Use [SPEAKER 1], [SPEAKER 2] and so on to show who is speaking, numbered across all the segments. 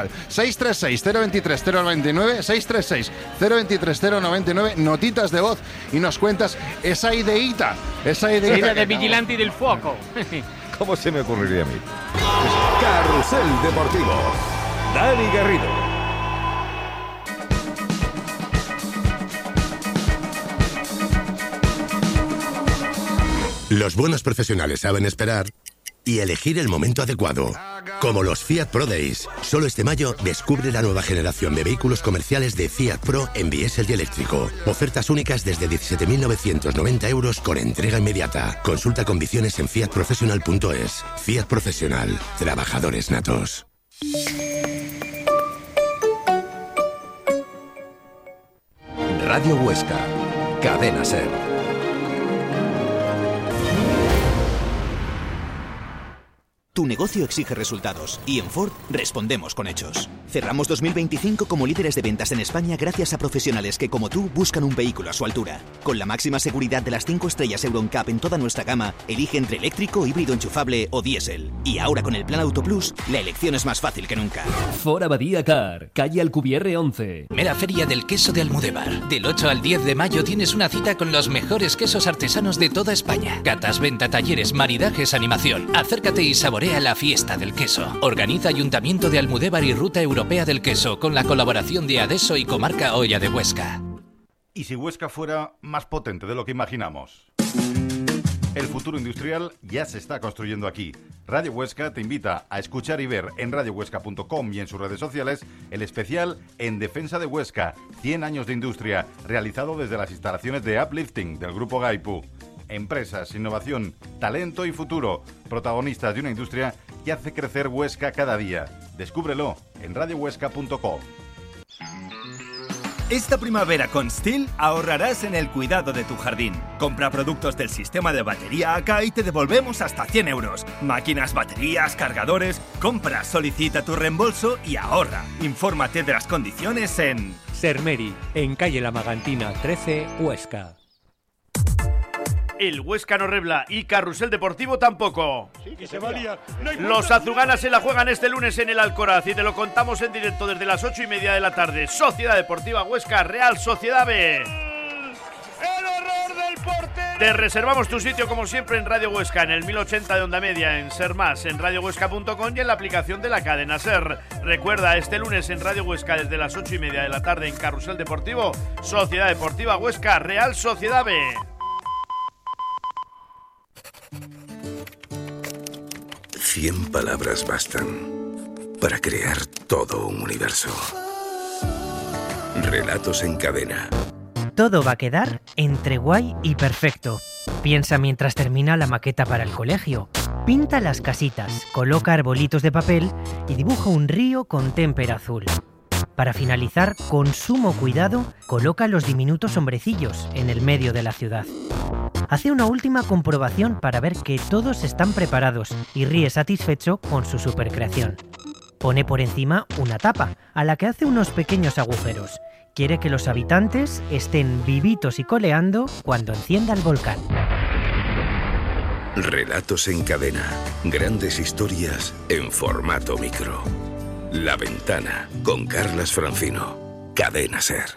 [SPEAKER 1] 636-023-099, 636-023-099, notitas de voz y nos cuentas esa ideita
[SPEAKER 2] de Vigilante del Fuoco.
[SPEAKER 3] ¿Cómo se me ocurriría a mí? Carrusel Deportivo. Dani Garrido.
[SPEAKER 4] Los buenos profesionales saben esperar y elegir el momento adecuado. Como los Fiat Pro Days. Solo este mayo descubre la nueva generación de vehículos comerciales de Fiat Pro en diésel y eléctrico. Ofertas únicas desde 17.990 euros con entrega inmediata. Consulta condiciones en fiatprofessional.es. Fiat Profesional. Trabajadores natos.
[SPEAKER 3] Radio Huesca. Cadena SER.
[SPEAKER 5] Tu negocio exige resultados y en Ford respondemos con hechos. Cerramos 2025 como líderes de ventas en España gracias a profesionales que, como tú, buscan un vehículo a su altura. Con la máxima seguridad de las 5 estrellas Euro NCAP en toda nuestra gama, elige entre eléctrico, híbrido enchufable o diésel. Y ahora con el Plan Auto Plus, la elección es más fácil que nunca.
[SPEAKER 6] Ford Abadía Car, calle Alcubierre 11.
[SPEAKER 7] Mera Feria del Queso de Almudévar. Del 8 al 10 de mayo tienes una cita con los mejores quesos artesanos de toda España. Catas, venta, talleres, maridajes, animación. Acércate y saborea la fiesta del queso. Organiza Ayuntamiento de Almudévar y Ruta Europea del Queso con la colaboración de Adeso y Comarca Olla de Huesca.
[SPEAKER 8] ¿Y si Huesca fuera más potente de lo que imaginamos? El futuro industrial ya se está construyendo aquí. Radio Huesca te invita a escuchar y ver en radiohuesca.com y en sus redes sociales el especial En Defensa de Huesca, 100 años de industria, realizado desde las instalaciones de Uplifting del Grupo Gaipu. Empresas, innovación, talento y futuro, protagonistas de una industria que hace crecer Huesca cada día. Descúbrelo en radiohuesca.com.
[SPEAKER 9] Esta primavera con STIHL ahorrarás en el cuidado de tu jardín. Compra productos del sistema de batería AK y te devolvemos hasta 100 euros. Máquinas, baterías, cargadores. Compra, solicita tu reembolso y ahorra. Infórmate de las condiciones en
[SPEAKER 10] Sermeri, en calle La Magantina 13, Huesca.
[SPEAKER 11] El Huesca no rebla y Carrusel Deportivo tampoco.
[SPEAKER 12] Sí, que se valía.
[SPEAKER 11] Los azuganas se la juegan este lunes en el Alcoraz y te lo contamos en directo desde las 8:30 de la tarde. Sociedad Deportiva Huesca, Real Sociedad B.
[SPEAKER 12] ¡El horror del portero!
[SPEAKER 11] Te reservamos tu sitio como siempre en Radio Huesca, en el 1080 de onda media, en Ser Más, en radiohuesca.com y en la aplicación de la cadena Ser. Recuerda, este lunes en Radio Huesca desde las 8:30 de la tarde en Carrusel Deportivo, Sociedad Deportiva Huesca, Real Sociedad B.
[SPEAKER 4] 100 palabras bastan para crear todo un universo. Relatos en cadena.
[SPEAKER 13] Todo va a quedar entre guay y perfecto. Piensa mientras termina la maqueta para el colegio. Pinta las casitas, coloca arbolitos de papel y dibuja un río con témpera azul. Para finalizar, con sumo cuidado, coloca los diminutos hombrecillos en el medio de la ciudad. Hace una última comprobación para ver que todos están preparados y ríe satisfecho con su supercreación. Pone por encima una tapa, a la que hace unos pequeños agujeros. Quiere que los habitantes estén vivitos y coleando cuando encienda el volcán.
[SPEAKER 4] Relatos en cadena. Grandes historias en formato micro. La Ventana, con Carlas Francino. Cadena SER.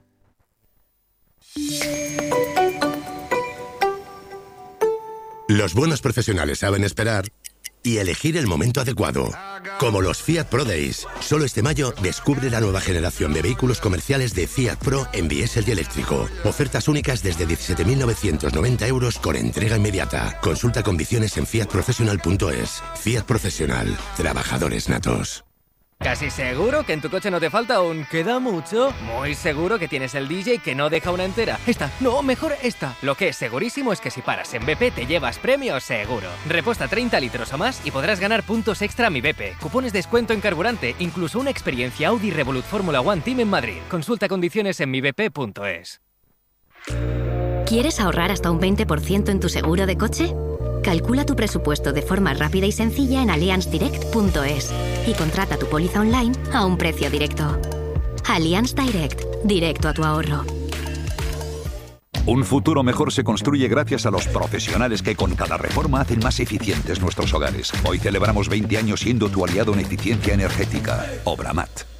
[SPEAKER 4] Los buenos profesionales saben esperar y elegir el momento adecuado. Como los Fiat Pro Days. Solo este mayo descubre la nueva generación de vehículos comerciales de Fiat Pro en diésel y eléctrico. Ofertas únicas desde 17.990 euros con entrega inmediata. Consulta condiciones en fiatprofessional.es. Fiat Profesional. Trabajadores natos.
[SPEAKER 2] ¿Casi seguro que en tu coche no te falta un queda mucho? Muy seguro que tienes el DJ que no deja una entera. Esta, no, mejor esta. Lo que es segurísimo es que si paras en BP te llevas premios seguro. Repuesta 30 litros o más y podrás ganar puntos extra a Mi BP, cupones de descuento en carburante, incluso una experiencia Audi Revolut Fórmula One Team en Madrid. Consulta condiciones en mibp.es.
[SPEAKER 14] ¿Quieres ahorrar hasta un 20% en tu seguro de coche? Calcula tu presupuesto de forma rápida y sencilla en allianzdirect.es y contrata tu póliza online a un precio directo. Allianz Direct, directo a tu ahorro.
[SPEAKER 3] Un futuro mejor se construye gracias a los profesionales que con cada reforma hacen más eficientes nuestros hogares. Hoy celebramos 20 años siendo tu aliado en eficiencia energética. Obramat.